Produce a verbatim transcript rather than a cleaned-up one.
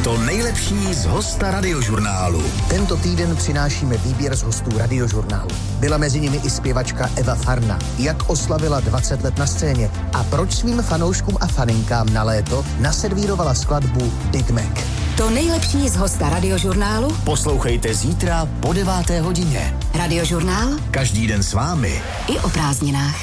To nejlepší z hosta Radiožurnálu. Tento týden přinášíme výběr z hostů Radiožurnálu. Byla mezi nimi i zpěvačka Eva Farna. Jak oslavila dvacet let na scéně a proč svým fanouškům a faninkám na léto naservírovala skladbu Big Mac. To nejlepší z hosta Radiožurnálu Poslouchejte zítra po deváté hodině. Radiožurnál Každý den s vámi. I o prázdninách.